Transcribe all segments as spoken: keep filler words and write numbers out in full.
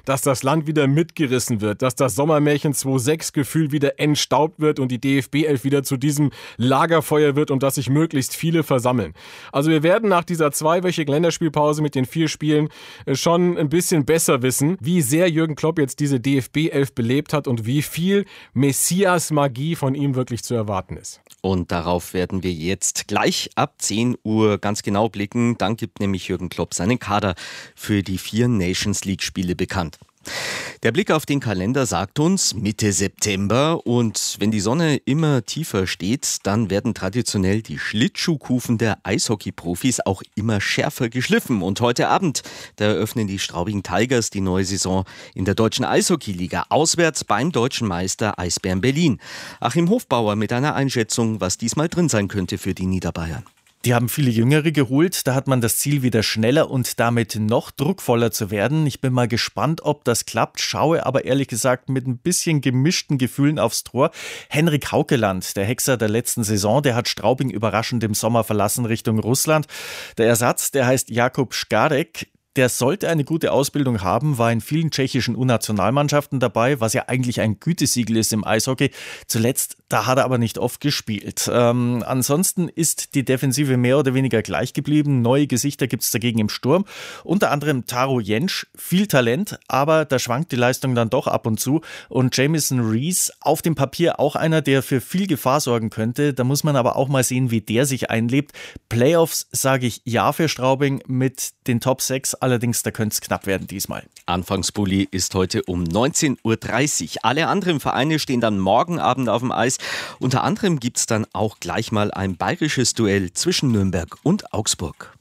dass das Land wieder mitgerissen wird, dass das Sommermärchen zweitausendsechs-Gefühl wieder entstaubt wird und die D F B elf wieder zu diesem Lagerfeuer wird, um das sich möglichst viele versammeln. Also wir werden nach dieser zweiwöchigen Länderspielpause mit den vier Spielen schon ein bisschen besser wissen, wie sehr Jürgen Klopp jetzt diese D F B elf belebt hat und wie viel Messias-Magie von ihm wirklich zu erwarten ist. Und darauf werden wir jetzt gleich ab zehn Uhr ganz genau blicken. Dann gibt nämlich Jürgen Klopp seinen Kader für die vier Nations-League-Spiele bekannt. Der Blick auf den Kalender sagt uns Mitte September und wenn die Sonne immer tiefer steht, dann werden traditionell die Schlittschuhkufen der Eishockey-Profis auch immer schärfer geschliffen. Und heute Abend, da eröffnen die Straubing Tigers die neue Saison in der deutschen Eishockey-Liga, auswärts beim deutschen Meister Eisbären Berlin. Achim Hofbauer mit einer Einschätzung, was diesmal drin sein könnte für die Niederbayern. Die haben viele Jüngere geholt, da hat man das Ziel, wieder schneller und damit noch druckvoller zu werden. Ich bin mal gespannt, ob das klappt, schaue aber ehrlich gesagt mit ein bisschen gemischten Gefühlen aufs Tor. Henrik Haukeland, der Hexer der letzten Saison, der hat Straubing überraschend im Sommer verlassen Richtung Russland. Der Ersatz, der heißt Jakub Škárek. Der sollte eine gute Ausbildung haben, war in vielen tschechischen U-Nationalmannschaften dabei, was ja eigentlich ein Gütesiegel ist im Eishockey. Zuletzt, da hat er aber nicht oft gespielt. Ähm, ansonsten ist die Defensive mehr oder weniger gleich geblieben. Neue Gesichter gibt es dagegen im Sturm. Unter anderem Taro Jentsch, viel Talent, aber da schwankt die Leistung dann doch ab und zu. Und Jamison Rees, auf dem Papier auch einer, der für viel Gefahr sorgen könnte. Da muss man aber auch mal sehen, wie der sich einlebt. Playoffs sage ich ja für Straubing mit den Top sechs. Allerdings, da könnte es knapp werden diesmal. Anfangsbully ist heute um neunzehn Uhr dreißig. Alle anderen Vereine stehen dann morgen Abend auf dem Eis. Unter anderem gibt es dann auch gleich mal ein bayerisches Duell zwischen Nürnberg und Augsburg.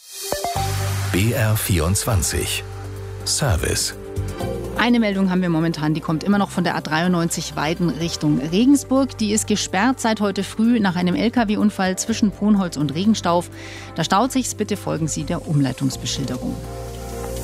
B R vierundzwanzig Service. Eine Meldung haben wir momentan, die kommt immer noch von der A dreiundneunzig Weiden Richtung Regensburg. Die ist gesperrt seit heute früh nach einem L K W-Unfall zwischen Ponholz und Regenstauf. Da staut sich's, bitte folgen Sie der Umleitungsbeschilderung.